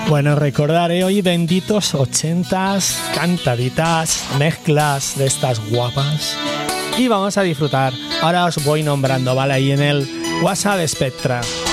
Bueno, recordaré hoy benditos 80s, cantaditas, mezclas de estas guapas. Y vamos a disfrutar. Ahora os voy nombrando, ¿vale? Ahí en el WhatsApp de Spectra.